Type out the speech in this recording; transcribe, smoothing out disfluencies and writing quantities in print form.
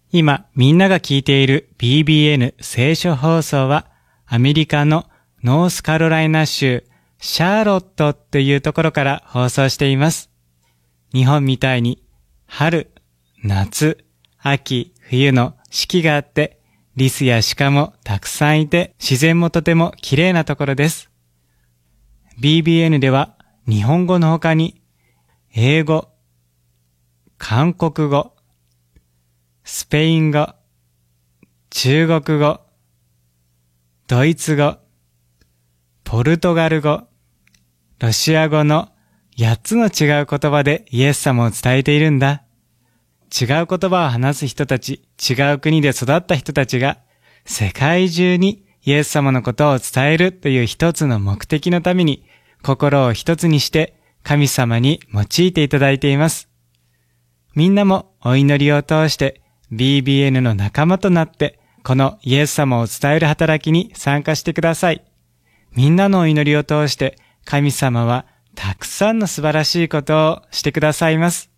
今みんなが聞いている BBN 聖書放送はアメリカのノースカロライナ州シャーロットというところから放送しています。日本みたいに春、夏、秋、冬の四季があってリスや鹿もたくさんいて自然もとても綺麗なところです。BBN では日本語の他に英語、韓国語、スペイン語、中国語、ドイツ語、ポルトガル語、ロシア語の8つの違う言葉でイエス様を伝えているんだ。違う言葉を話す人たち、違う国で育った人たちが世界中にイエス様のことを伝えるという一つの目的のために心を一つにして神様に用いていただいています。みんなもお祈りを通して BBN の仲間となってこのイエス様を伝える働きに参加してください。みんなのお祈りを通して神様はたくさんの素晴らしいことをしてくださいます。